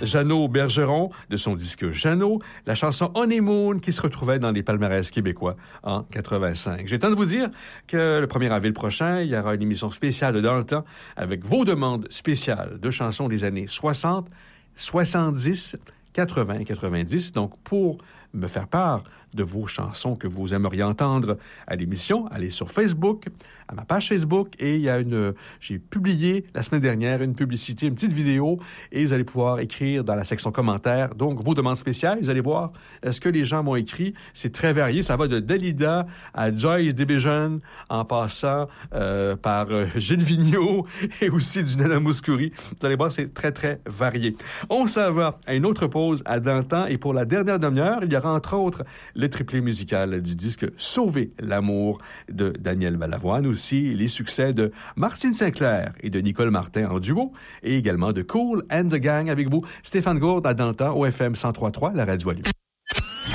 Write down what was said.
Jeannot Bergeron, de son disque Jeannot, la chanson Honeymoon qui se retrouvait dans les palmarès québécois en 85. J'ai le temps de vous dire que le 1er avril prochain, il y aura une émission spéciale de Dans le temps avec vos demandes spéciales de chansons des années 60, 70, 80 et 90. Donc, pour me faire part de vos chansons que vous aimeriez entendre à l'émission, allez sur Facebook, à ma page Facebook, et j'ai publié la semaine dernière une publicité, une petite vidéo, et vous allez pouvoir écrire dans la section commentaires, donc vos demandes spéciales. Vous allez voir ce que les gens m'ont écrit. C'est très varié. Ça va de Dalida à Joy Division, en passant par Gilles Vigneault et aussi du Nana Mouskouri. Vous allez voir, c'est très, très varié. On s'en va à une autre pause à dans le temps, et pour la dernière demi-heure, il y aura entre autres le triplé musical du disque Sauver l'amour de Daniel Balavoine, aussi les succès de Martine Sinclair et de Nicole Martin en duo, et également de Kool and the Gang avec vous, Stéphane Gourde à dans le temps au FM 103.3, la radio à Lyon.